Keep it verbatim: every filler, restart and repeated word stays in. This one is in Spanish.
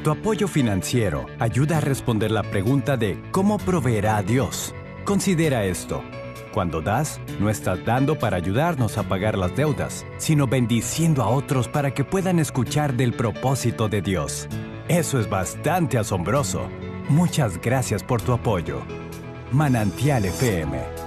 Tu apoyo financiero ayuda a responder la pregunta de ¿cómo proveerá Dios? Considera esto. Cuando das, no estás dando para ayudarnos a pagar las deudas, sino bendiciendo a otros para que puedan escuchar del propósito de Dios. Eso es bastante asombroso. Muchas gracias por tu apoyo. Manantial F M